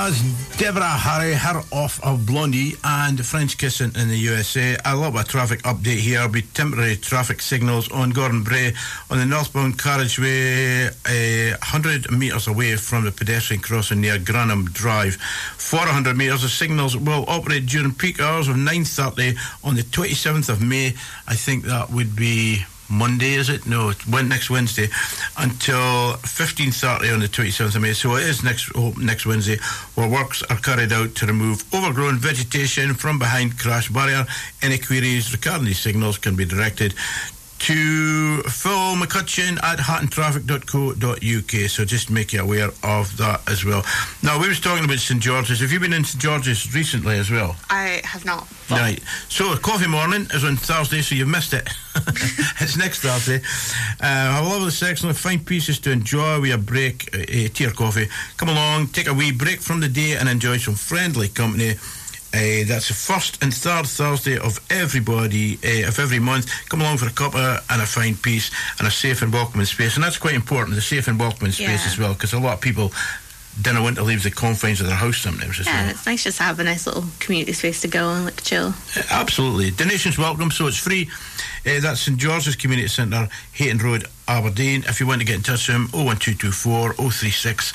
That's Deborah Harry, her off of Blondie and French Kissing in the USA. A little bit of traffic update here. With temporary traffic signals on Gordon Bray on the northbound carriageway, 100 metres away from the pedestrian crossing near Granham Drive. 400 metres. The signals will operate during peak hours of 9:30 on the 27th of May. I think that would be Monday, is it? No, it's next Wednesday until 15:30 on the 27th of May. So it is next Wednesday, where works are carried out to remove overgrown vegetation from behind crash barrier. Any queries regarding these signals can be directed to Phil McCutcheon at hattontraffic.co.uk. So just make you aware of that as well. Now, we was talking about St George's. Have you been in St George's recently as well? I have not. Right. So coffee morning is on Thursday, so you've missed it. It's next Thursday. Have a lovely section of fine pieces to enjoy with a break, tea or coffee. Come along, take a wee break from the day and enjoy some friendly company. That's the first and third Thursday of every month. Come along for a cuppa and a fine piece and a safe and welcoming space. And that's quite important, the safe and welcoming space as well, because a lot of people didn't want to leave the confines of their house sometimes as well. Yeah, it's nice just to have a nice little community space to go and chill. Absolutely. Donations welcome, so it's free. That's St George's Community Centre, Hayton Road, Aberdeen. If you want to get in touch with them, 01224 036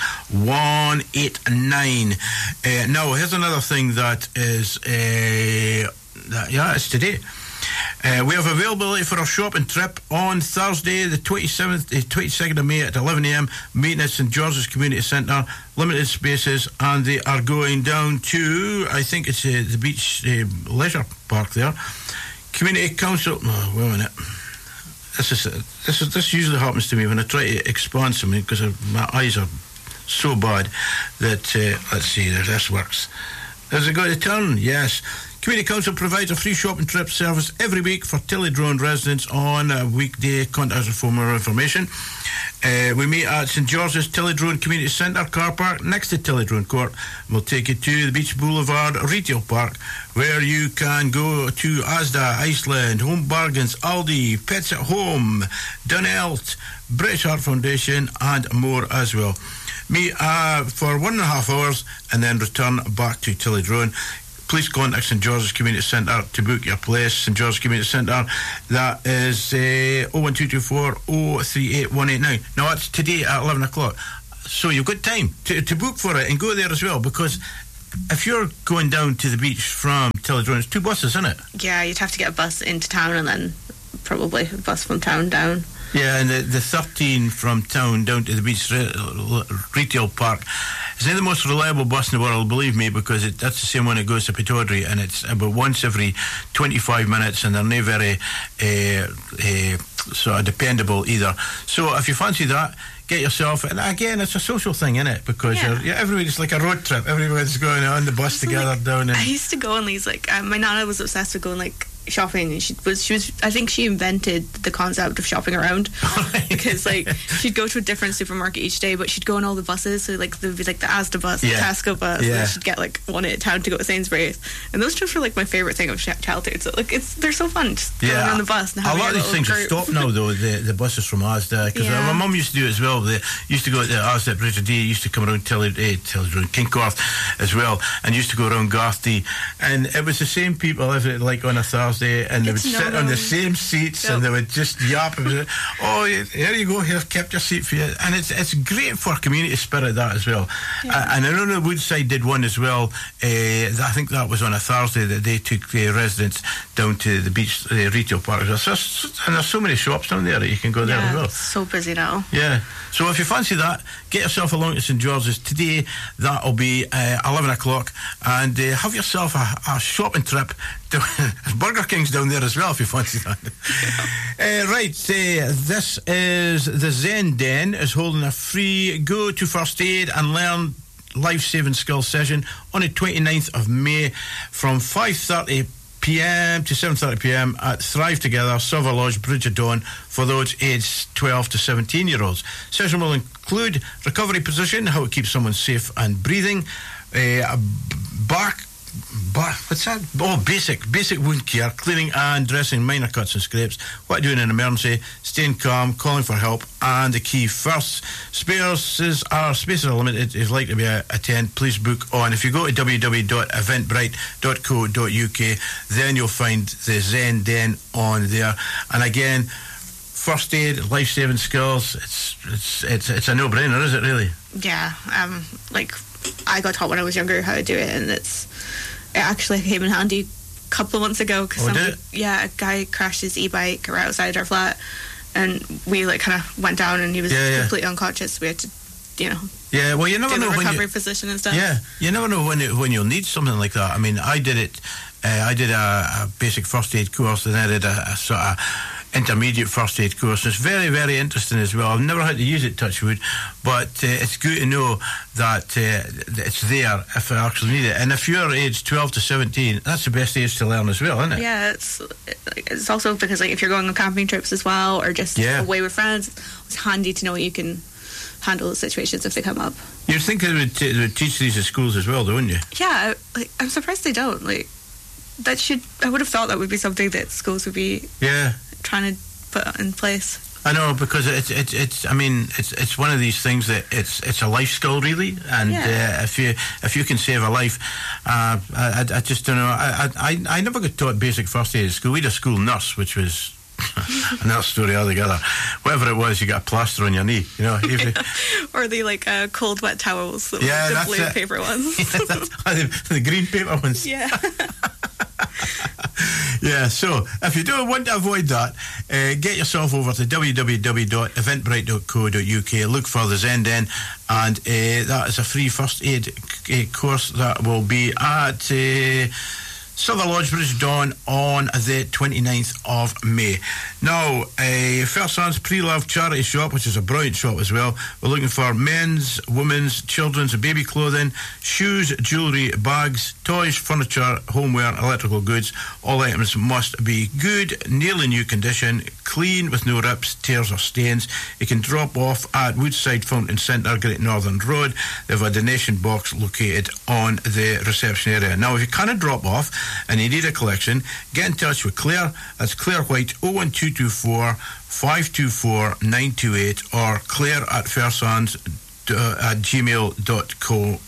189. Now, here's another thing that is, it's today. We have availability for our shopping trip on Thursday, the 22nd of May at 11 a.m. Meeting at St George's Community Centre. Limited spaces, and they are going down to, I think it's the beach leisure park there. Community Council. Oh, wait a minute. This usually happens to me when I try to expand something because my eyes are so bad that let's see, this works. Has it got a turn? Yes. Community Council provides a free shopping trip service every week for Tillydrone residents on a weekday. Contact us for more information. We meet at St George's Tillydrone Community Centre car park next to Tillydrone Court. We'll take you to the Beach Boulevard Retail Park, where you can go to Asda, Iceland, Home Bargains, Aldi, Pets at Home, Dunelt, British Heart Foundation, and more as well. Meet for 1.5 hours and then return back to Tillydrone. Please contact St George's Community Centre to book your place. St George's Community Centre, that is 01224 038 189. Now, that's today at 11 o'clock. So you've got time to book for it and go there as well, because if you're going down to the beach from Tillydrone, it's 2 buses, isn't it? Yeah, you'd have to get a bus into town and then probably a bus from town down. Yeah, and the 13 from town down to the beach retail park is not the most reliable bus in the world, believe me, because that's the same one that goes to Pataudry, and it's about once every 25 minutes, and they're not very sort of dependable either. So if you fancy that, get yourself, and again, it's a social thing, isn't it? Because everybody's like a road trip. Everybody's going on the bus together down. And I used to go on these, my nana was obsessed with going shopping, and she was I think she invented the concept of shopping around. Because she'd go to a different supermarket each day, but she'd go on all the buses, so there would be the Asda bus, the Tesco bus, and she'd get one at a town to go to Sainsbury's, and those trips were my favourite thing of childhood. So they're so fun, just going on the bus and having a lot of these things have stopped now though, the buses from Asda, because my mum used to do it as well. They used to go to the Asda at Bridget D, used to come around Tillydrone, Kincorth as well, and used to go around Garthy, and it was the same people on a Thursday, and they would sit on the same seats, and they would just yap. Oh, here you go, here, kept your seat for you. And it's great for community spirit, that as well. And I know the Woodside did one as well. I think that was on a Thursday that they took residents down to the beach retail park. And there's so many shops down there that you can go there as well. It's so busy now. Yeah. So if you fancy that, get yourself along to St George's today. That'll be 11 o'clock, and have yourself a shopping trip. Burger King's down there as well if you fancy that. This is the Zen Den is holding a free go to first aid and learn life-saving skills session on the 29th of May from 5:30 p.m. to 7:30 p.m. at Thrive Together, Silver Lodge, Bridge of Dawn, for those aged 12 to 17-year-olds. Session will include recovery position, how to keep someone safe and breathing, back what's that? Oh, basic wound care, cleaning and dressing minor cuts and scrapes. What doing in an emergency? Staying calm, calling for help, and the key first. Spaces are limited. If you'd like to be attend, please book on. If you go to www.eventbrite.co.uk, then you'll find the Zen Den on there. And again, first aid, life-saving skills. It's a no-brainer, is it really? Yeah. Like, I got taught when I was younger how to do it, and it actually came in handy a couple of months ago because a guy crashed his e-bike right outside our flat, and we like kind of went down, and he was completely unconscious. We had to, yeah. Well, you never do know the when recovery position and stuff. Yeah, you never know when you'll need something like that. I mean, I did it. I did a basic first aid course, and I did a sort of intermediate first aid course. It's very, very interesting as well. I've never had to use it, touch wood, but it's good to know that it's there if I actually need it. And if you're aged 12 to 17, that's the best age to learn as well, isn't it? Yeah, it's also because like if you're going on camping trips as well, or just away with friends, it's handy to know you can handle the situations if they come up. You'd think they would teach these at schools as well, though, wouldn't you? Yeah, I'm surprised they don't. Like, I would have thought that would be something that schools would be trying to put in place. I know, because it's I mean it's one of these things that it's a life skill really, and if you can save a life, I just don't know. I never got taught basic first aid at school. We had a school nurse, which was another story altogether. Whatever it was, you got a plaster on your knee, or the like cold wet towels, the blue paper ones. The green paper ones. Yeah. Yeah, so if you do want to avoid that, get yourself over to www.eventbrite.co.uk, look for the Zen Den, and that is a free first aid course that will be at Silver Lodge Bridge Dawn on the 29th of May. Now, Fair Sands Pre-Love Charity Shop, which is a brilliant shop as well. We're looking for men's, women's, children's and baby clothing, shoes, jewellery, bags, toys, furniture, homeware, electrical goods. All items must be good, nearly new condition, clean with no rips, tears or stains. You can drop off at Woodside Fountain Centre, Great Northern Road. They have a donation box located on the reception area. Now, if you can't drop off and you need a collection, get in touch with Claire. That's Claire White, 01224 524 928, or Claire at fairsands at gmail.com.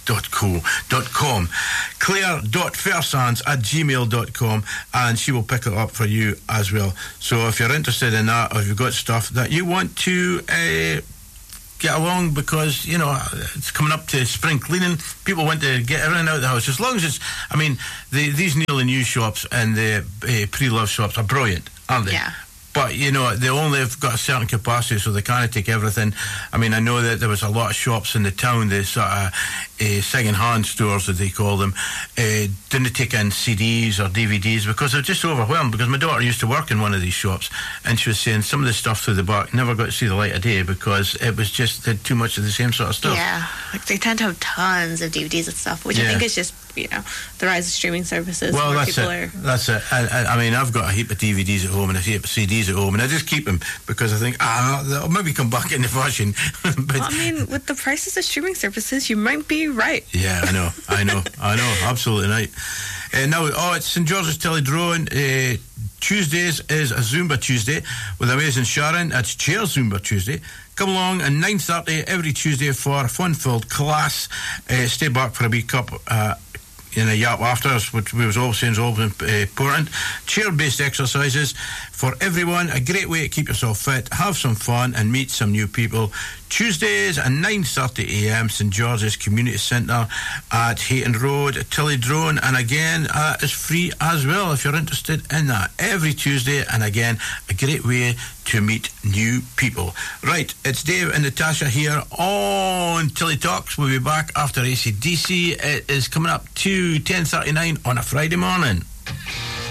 Claire.fairsands@gmail.com, and she will pick it up for you as well. So if you're interested in that, or if you've got stuff that you want to get along, because it's coming up to spring cleaning, people want to get everything out of the house, as long as it's, I mean, these nearly new shops and the pre-love shops are brilliant, aren't they? Yeah. But, they only have got a certain capacity, so they can't take everything. I mean, I know that there was a lot of shops in the town, the sort of second-hand stores, as they call them, didn't take in CDs or DVDs because they're just overwhelmed. Because my daughter used to work in one of these shops, and she was saying some of the stuff through the back never got to see the light of day because it was just too much of the same sort of stuff. Yeah, like they tend to have tons of DVDs and stuff, which I think is just, the rise of streaming services. Well, that's it. I mean, I've got a heap of DVDs at home and a heap of CDs at home, and I just keep them because I think, they'll maybe come back into fashion. But I mean, with the prices of streaming services, you might be right. Yeah, I know, absolutely right. Now, it's St George's Tillydrone. Tuesdays is a Zumba Tuesday with amazing Sharon. That's Chair Zumba Tuesday. Come along at 9:30 every Tuesday for a fun-filled class. Stay back for a wee cup in a yap after us, which we was all saying is all important. Chair-based exercises for everyone. A great way to keep yourself fit, have some fun, and meet some new people. Tuesdays at 9:30 a.m. St George's Community Centre at Hayton Road, Tillydrone, and again, it's free as well if you're interested in that. Every Tuesday, and again, a great way to meet new people. Right, it's Dave and Natasha here on Tilly Talks. We'll be back after AC/DC. It is coming up to 10:39 on a Friday morning.